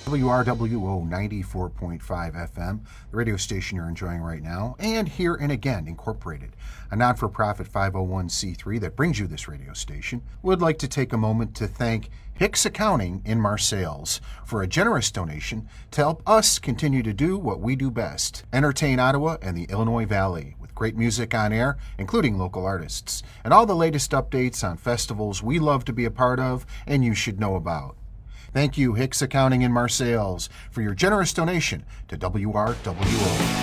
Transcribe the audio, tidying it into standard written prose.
WRWO 94.5 FM, the radio station you're enjoying right now, and Here and Again Incorporated, a non-for-profit 501c3 that brings you this radio station, would like to take a moment to thank Hicks Accounting in Marseilles for a generous donation to help us continue to do what we do best, entertain Ottawa and the Illinois Valley with great music on air, including local artists, and all the latest updates on festivals we love to be a part of and you should know about. Thank you, Hicks Accounting in Marseilles, for your generous donation to WRWO.